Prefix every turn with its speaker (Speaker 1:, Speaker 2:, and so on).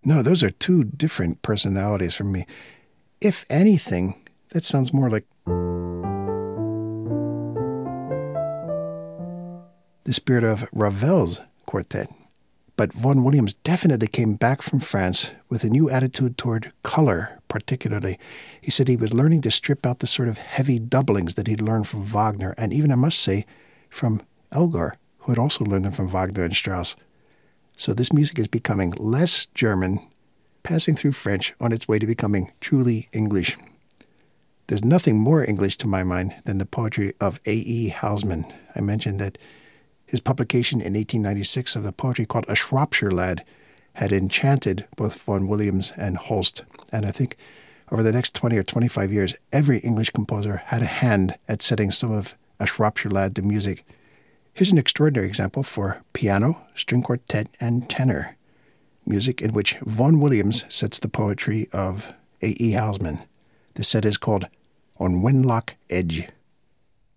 Speaker 1: No, those are two different personalities from me. If anything, that sounds more like the spirit of Ravel's quartet. But Vaughan Williams definitely came back from France with a new attitude toward color, particularly. He said he was learning to strip out the sort of heavy doublings that he'd learned from Wagner, and even, I must say, from Elgar, who had also learned them from Wagner and Strauss. So this music is becoming less German, passing through French on its way to becoming truly English. There's nothing more English to my mind than the poetry of A.E. Housman. I mentioned that his publication in 1896 of the poetry called A Shropshire Lad had enchanted both Vaughan Williams and Holst. And I think over the next 20 or 25 years, every English composer had a hand at setting some of A Shropshire Lad to music. Here's an extraordinary example for piano, string quartet, and tenor. Music in which Vaughan Williams sets the poetry of A.E. Housman. The set is called On Wenlock Edge.